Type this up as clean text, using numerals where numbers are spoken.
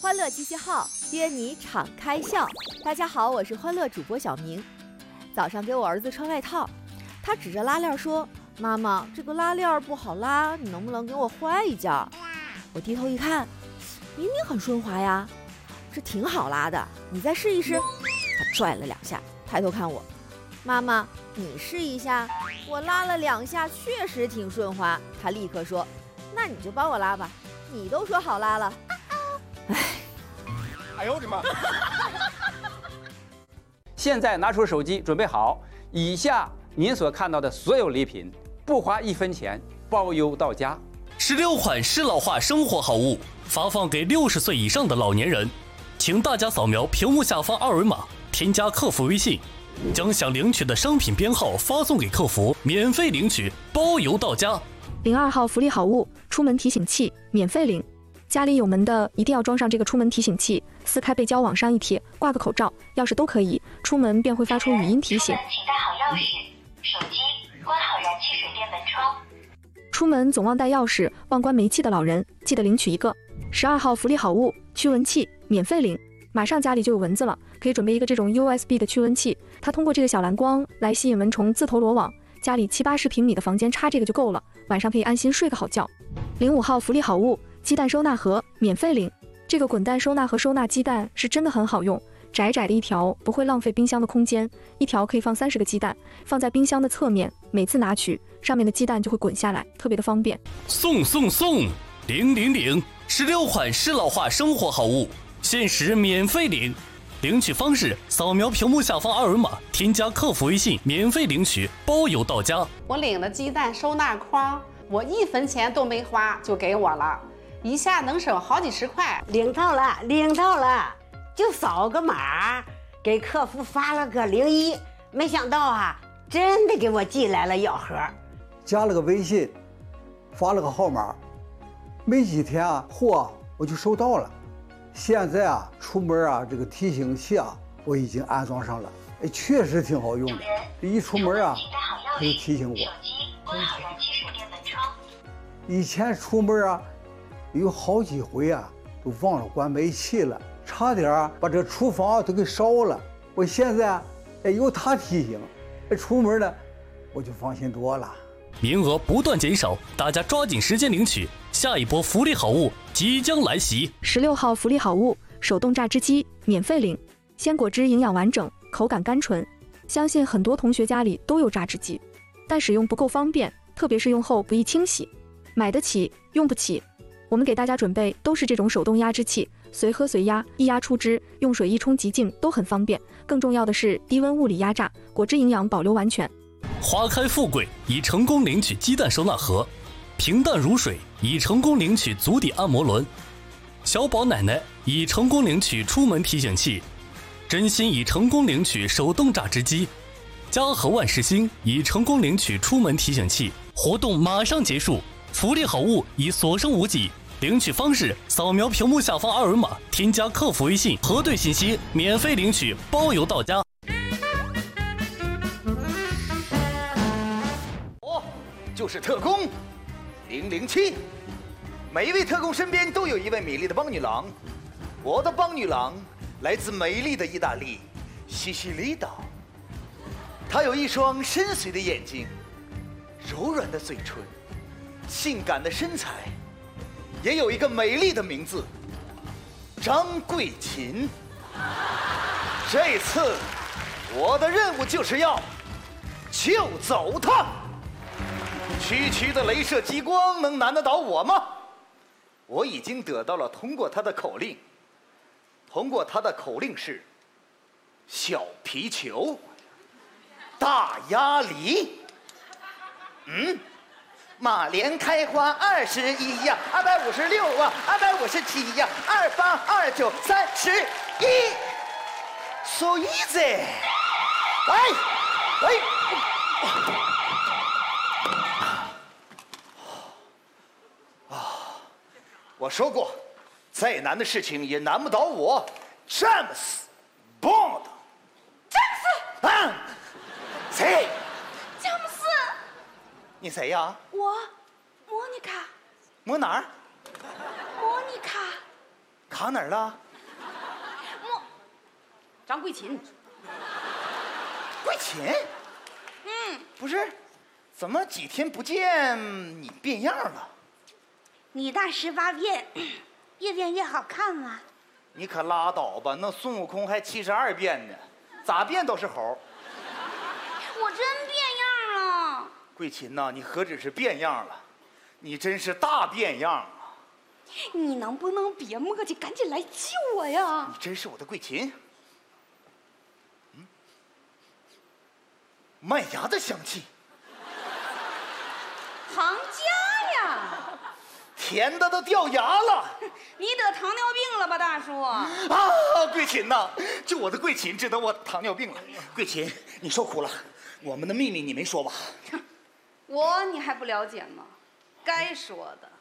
欢乐集结号，约你敞开笑。大家好，我是欢乐主播小明。早上给我儿子穿外套，他指着拉链说：“妈妈，这个拉链不好拉，你能不能给我换一件？”我低头一看，明明很顺滑呀，这挺好拉的，你再试一试。他拽了2下，抬头看我：“妈妈，你试一下。”我拉了2下，确实挺顺滑。他立刻说：“那你就帮我拉吧，你都说好拉了。” 哎呦我的妈！ 现在拿出手机，准备好。以下您所看到的所有礼品，不花1分钱，包邮到家。 16款适老化生活好物发放给60岁以上的老年人，请大家扫描屏幕下方二维码，添加客服微信，将想领取的商品编号发送给客服，免费领取，包邮到家。 02号福利好物，出门提醒器，免费领。家里有门的一定要装上这个出门提醒器，撕开背胶往上一贴，挂个口罩、钥匙都可以，出门便会发出语音提醒。 请带好钥匙、手机，关好燃气水电门窗。 出门总忘带钥匙、忘关煤气的老人，记得领取一个。12号福利好物，驱蚊器，免费领。马上家里就有蚊子了，可以准备一个这种 USB 的驱蚊器，它通过这个小蓝光来吸引蚊虫自投罗网。家里70-80平米的房间插这个就够了，晚上可以安心睡个好觉。05号福利好物，鸡蛋收纳盒，免费领。这个滚蛋收纳盒收纳鸡蛋是真的很好用，窄窄的一条，不会浪费冰箱的空间，一条可以放30个鸡蛋，放在冰箱的侧面，每次拿取上面的鸡蛋就会滚下来，特别的方便。 送！16款适老化生活好物，限时免费领。领取方式：扫描屏幕下方二维码，添加客服微信，免费领取，包邮到家。 我领了鸡蛋收纳筐，我1分钱都没花就给我了，一下能省好几十块。 领到了，就扫个码，给客服发了个01，没想到啊，真的给我寄来了药盒， 加了个微信，发了个号码，没几天啊，货我就收到了。现在啊，出门啊，这个提醒器啊，我已经安装上了，哎，确实挺好用的。一出门啊，它就提醒我。 关好燃气水电门窗。 以前出门啊，有好几回啊，都忘了关煤气了，差点啊把这厨房都给烧了。我现在啊，哎，有它提醒，哎，出门呢，我就放心多了。 名额不断减少，大家抓紧时间领取，下一波福利好物即将来袭。 16号福利好物，手动榨汁机，免费领。鲜果汁营养完整，口感甘醇，相信很多同学家里都有榨汁机，但使用不够方便，特别是用后不易清洗，买得起用不起。我们给大家准备都是这种手动压汁器，随喝随压，一压出汁，用水一冲即净，都很方便。更重要的是低温物理压榨，果汁营养保留完全。 花开富贵已成功领取鸡蛋收纳盒，平淡如水已成功领取足底按摩轮，小宝奶奶已成功领取出门提醒器，真心已成功领取手动榨汁机，嘉禾万事兴已成功领取出门提醒器。活动马上结束，福利好物已所剩无几。领取方式：扫描屏幕下方二维码，添加客服微信，核对信息，免费领取，包邮到家。 就是特工007，每一位特工身边都有一位美丽的帮女郎。我的帮女郎来自美丽的意大利西西里岛，她有一双深邃的眼睛，柔软的嘴唇，性感的身材，也有一个美丽的名字张桂琴。这次我的任务就是要救走她。区区的镭射激光能难得倒我吗？我已经得到了通过他的口令，是小皮球、大鸭梨。马莲开花21呀，256啊，257呀，28、29、31 ，so easy。我说过，再难的事情也难不倒我，詹姆斯·邦德。 詹姆斯！ 啊，谁？ 詹姆斯！ 你谁呀？ 我，莫妮卡。 摸哪儿？ 莫妮卡。 卡哪儿了？ 张桂琴。 桂琴？不是，怎么几天不见你变样了？ 女大18变，越变越好看嘛。 你可拉倒吧，那孙悟空还72变呢，咋变都是猴。 我真变样了。 桂琴呐，你何止是变样了，你真是大变样啊！ 你能不能别磨叽，赶紧来救我呀！ 你真是我的桂琴。麦芽的香气， 糖浆呀， 甜的都掉牙了。 你得糖尿病了吧，大叔？ 啊，桂琴呐，就我的桂琴知道我糖尿病了。桂琴，你受苦了，我们的秘密你没说吧？ 你还不了解吗？该说的。